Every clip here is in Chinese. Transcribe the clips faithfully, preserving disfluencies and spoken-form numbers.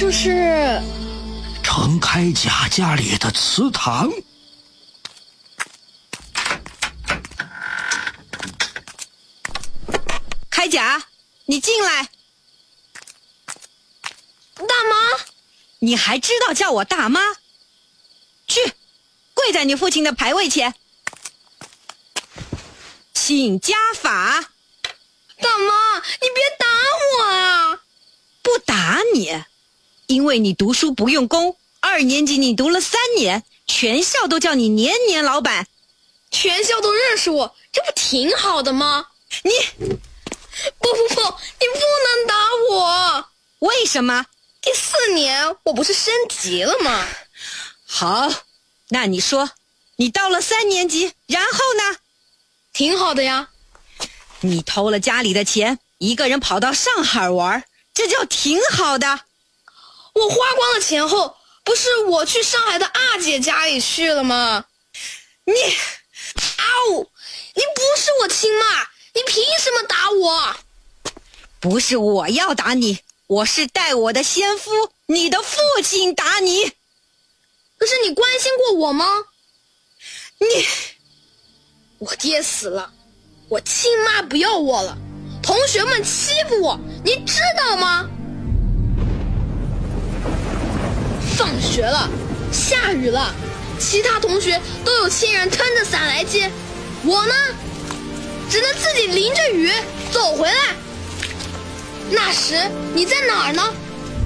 就是程开甲家里的祠堂。 开甲，你进来。 大妈， 你还知道叫我大妈？去，跪在你父亲的牌位前，请家法。 大妈，你别打我啊！ 不打你，因为你读书不用功，二年级你读了三年，全校都叫你年年老板， 全校都认识我，这不挺好的吗？ 你， 不不不，你不能打我！ 为什么？ 第四年我不是升级了吗？ 好，那你说，你到了三年级，然后呢？ 挺好的呀。 你偷了家里的钱，一个人跑到上海玩，这叫挺好的。 我花光了钱后，不是我去上海的二姐家里去了吗？ 你， 嗷！你不是我亲妈，你凭什么打我？ 不是我要打你，我是代我的先夫，你的父亲打你。 可是你关心过我吗？ 你， 我爹死了，我亲妈不要我了，同学们欺负我，你知道吗？放学了，下雨了，其他同学都有亲人撑着伞来接，我呢，只能自己淋着雨走回来。那时你在哪儿呢？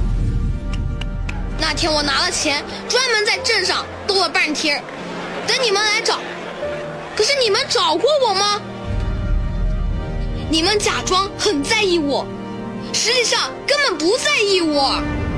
那天我拿了钱，专门在镇上兜了半天，等你们来找。可是你们找过我吗？你们假装很在意我，实际上根本不在意我。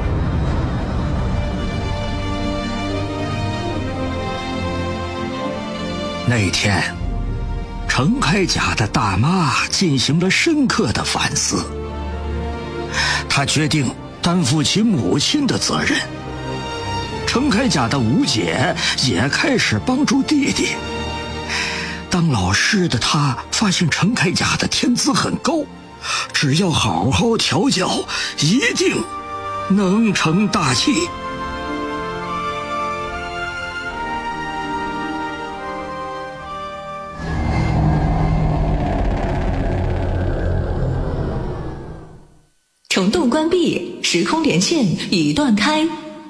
那天，程开甲的大妈进行了深刻的反思，她决定担负起母亲的责任。程开甲的吴姐也开始帮助弟弟。当老师的她发现程开甲的天资很高，只要好好调教，一定能成大器。 虫洞关闭，时空连线已断开。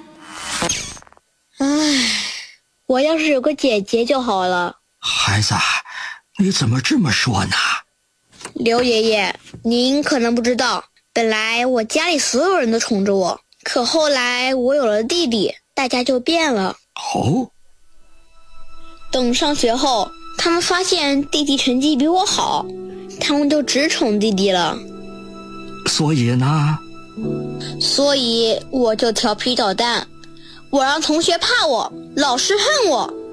唉，我要是有个姐姐就好了。 孩子，你怎么这么说呢？ 刘爷爷，您可能不知道，本来我家里所有人都宠着我，可后来我有了弟弟，大家就变了。 哦？ 等上学后，他们发现弟弟成绩比我好，他们就只宠弟弟了。 所以呢？ 所以我就调皮捣蛋，我让同学怕我，老师恨我，